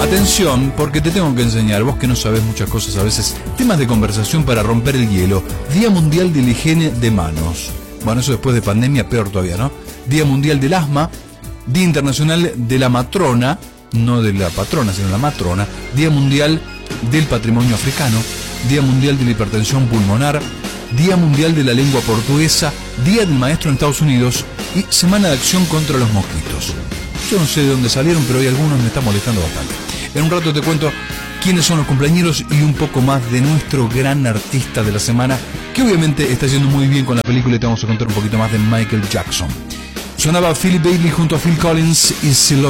Atención, porque te tengo que enseñar, vos que no sabés muchas cosas a veces, temas de conversación para romper el hielo. Día Mundial de la Higiene de Manos. Bueno, eso después de pandemia, peor todavía, ¿no? Día Mundial del Asma, Día Internacional de la Matrona, no de la patrona, sino la matrona, Día Mundial del Patrimonio Africano, Día Mundial de la Hipertensión Pulmonar, Día Mundial de la Lengua Portuguesa, Día del Maestro en Estados Unidos y Semana de Acción contra los Mosquitos. Yo no sé de dónde salieron, pero hay algunos que me están molestando bastante. En un rato te cuento quiénes son los cumpleañeros y un poco más de nuestro gran artista de la semana, que obviamente está yendo muy bien con la película, y te vamos a contar un poquito más de Michael Jackson. Sonaba Philip Bailey junto a Phil Collins y